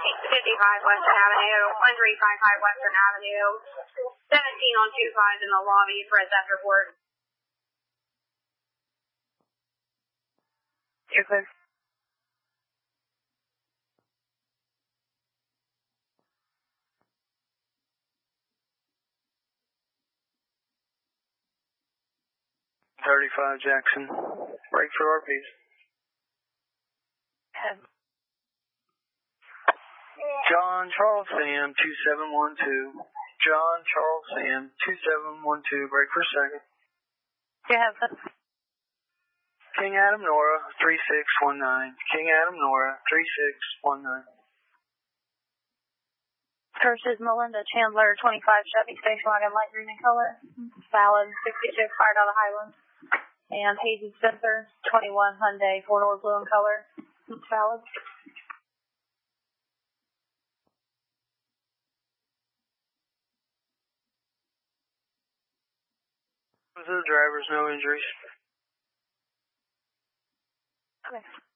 Western Avenue, 1355 Western Avenue, 17 on 25 in the lobby for a theft report. You're clear. .35 Jackson. Break for RPs. John Charles Sam 2712. John Charles Sam 2712. Break for a second. You have King Adam Nora 3619. King Adam Nora 3619. First is Melinda Chandler, 25 Chevy Station Wagon, light green in color. Valid, 66 fired out of Highlands. And Hazy Spencer, 21 Hyundai, 4-door blue in color. Valid. To the drivers, no injuries. Okay.